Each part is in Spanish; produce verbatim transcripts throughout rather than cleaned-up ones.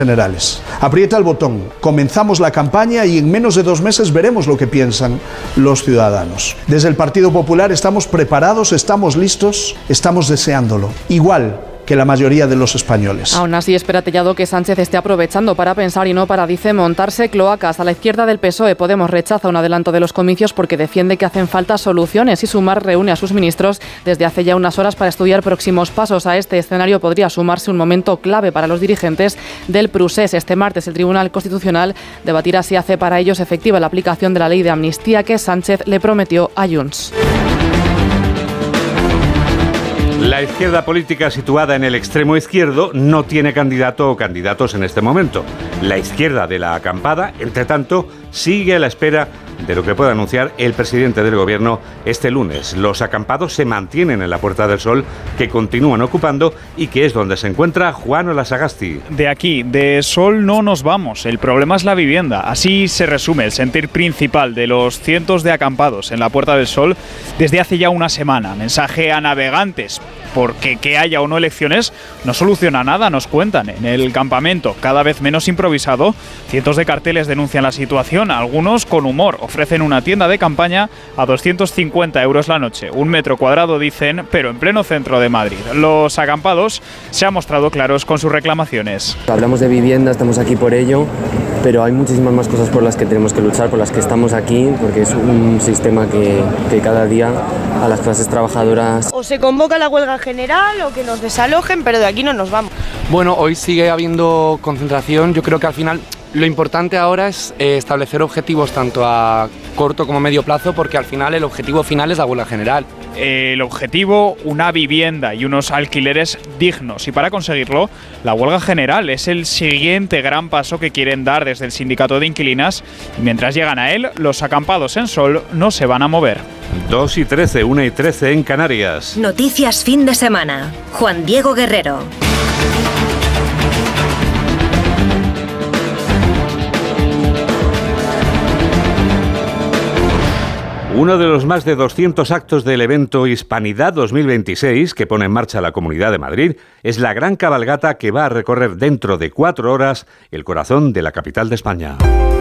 generales. Aprieta el botón, comenzamos la campaña y en menos de dos meses veremos lo que piensan los ciudadanos. Desde el Partido Popular estamos preparados, estamos listos, estamos deseándolo. Igual que la mayoría de los españoles. Aún así, espera Tellado que Sánchez esté aprovechando para pensar y no para, dice, montarse cloacas. A la izquierda del P S O E, Podemos rechaza un adelanto de los comicios porque defiende que hacen falta soluciones y Sumar reúne a sus ministros desde hace ya unas horas para estudiar próximos pasos. A este escenario podría sumarse un momento clave para los dirigentes del Prusés. Este martes el Tribunal Constitucional debatirá si hace para ellos efectiva la aplicación de la ley de amnistía que Sánchez le prometió a Junts. La izquierda política situada en el extremo izquierdo no tiene candidato o candidatos en este momento. La izquierda de la acampada, entre tanto, sigue a la espera de lo que pueda anunciar el presidente del gobierno este lunes. Los acampados se mantienen en la Puerta del Sol, que continúan ocupando y que es donde se encuentra Juan Olasagasti. De aquí, de Sol no nos vamos. El problema es la vivienda. Así se resume el sentir principal de los cientos de acampados en la Puerta del Sol desde hace ya una semana. Mensaje a navegantes, porque que haya o no elecciones no soluciona nada, nos cuentan. En el campamento, cada vez menos improvisado, cientos de carteles denuncian la situación, algunos con humor. Ofrecen una tienda de campaña a doscientos cincuenta euros la noche, un metro cuadrado dicen, pero en pleno centro de Madrid. Los acampados se han mostrado claros con sus reclamaciones. Hablamos de vivienda, estamos aquí por ello, pero hay muchísimas más cosas por las que tenemos que luchar, por las que estamos aquí, porque es un sistema que, que cada día a las clases trabajadoras... O se convoca la huelga general o que nos desalojen, pero de aquí no nos vamos. Bueno, hoy sigue habiendo concentración. Yo creo que al final lo importante ahora es eh, establecer objetivos tanto a corto como a medio plazo, porque al final el objetivo final es la huelga general. El objetivo, una vivienda y unos alquileres dignos. Y para conseguirlo, la huelga general es el siguiente gran paso que quieren dar desde el sindicato de inquilinas. Y mientras llegan a él, los acampados en Sol no se van a mover. dos y trece, una y trece en Canarias. Noticias fin de semana. Juan Diego Guerrero. Uno de los más de doscientos actos del evento Hispanidad dos mil veintiséis que pone en marcha la Comunidad de Madrid es la gran cabalgata que va a recorrer dentro de cuatro horas el corazón de la capital de España.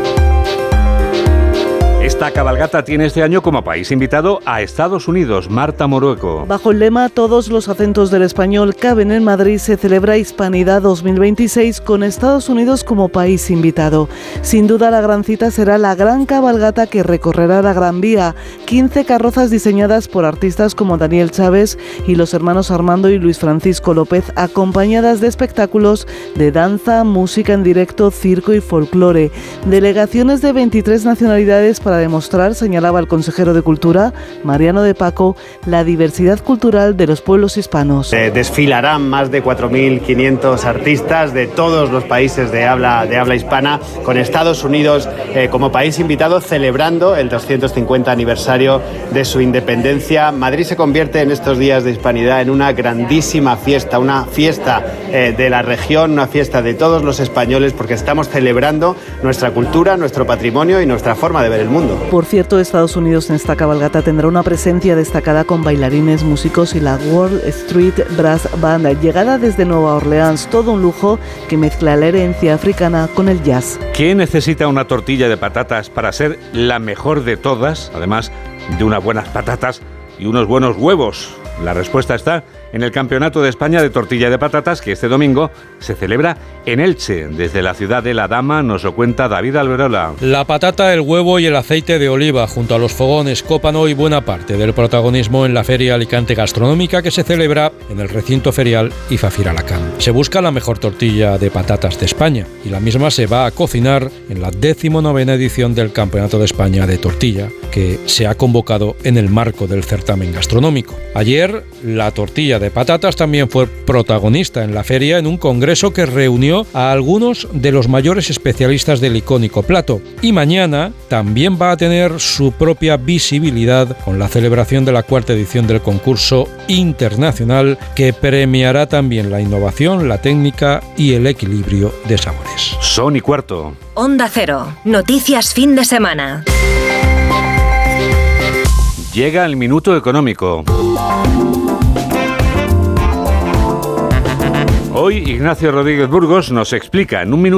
Esta cabalgata tiene este año como país invitado a Estados Unidos. Marta Morueco. Bajo el lema Todos los acentos del español caben en Madrid, se celebra Hispanidad dos mil veintiséis con Estados Unidos como país invitado. Sin duda la gran cita será la gran cabalgata que recorrerá la Gran Vía. quince carrozas diseñadas por artistas como Daniel Chávez y los hermanos Armando y Luis Francisco López, acompañadas de espectáculos de danza, música en directo, circo y folclore. Delegaciones de veintitrés nacionalidades para demostrar, señalaba el consejero de Cultura, Mariano de Paco, la diversidad cultural de los pueblos hispanos. Eh, desfilarán más de cuatro mil quinientos artistas de todos los países de habla, de habla hispana, con Estados Unidos eh, como país invitado, celebrando el doscientos cincuenta aniversario de su independencia. Madrid se convierte en estos días de Hispanidad en una grandísima fiesta, una fiesta eh, de la región, una fiesta de todos los españoles, porque estamos celebrando nuestra cultura, nuestro patrimonio y nuestra forma de ver el mundo. Por cierto, Estados Unidos en esta cabalgata tendrá una presencia destacada con bailarines, músicos y la Wall Street Brass Band, llegada desde Nueva Orleans, todo un lujo que mezcla la herencia africana con el jazz. ¿Qué necesita una tortilla de patatas para ser la mejor de todas, además de unas buenas patatas y unos buenos huevos? La respuesta está en el Campeonato de España de Tortilla de Patatas, que este domingo se celebra en Elche. Desde la ciudad de La Dama nos lo cuenta David Alberola. La patata, el huevo y el aceite de oliva, junto a los fogones, copan hoy buena parte del protagonismo en la Feria Alicante Gastronómica, que se celebra en el recinto ferial Ifafir Alacant. Se busca la mejor tortilla de patatas de España y la misma se va a cocinar en la decimonovena edición del Campeonato de España de Tortilla, que se ha convocado en el marco del certamen gastronómico. Ayer, la tortilla de patatas también fue protagonista en la feria, en un congreso que reunió a algunos de los mayores especialistas del icónico plato. Y mañana también va a tener su propia visibilidad con la celebración de la cuarta edición del concurso internacional, que premiará también la innovación, la técnica y el equilibrio de sabores. Son y cuarto. Onda Cero. Noticias fin de semana. Llega el minuto económico. Hoy Ignacio Rodríguez Burgos nos explica en un minuto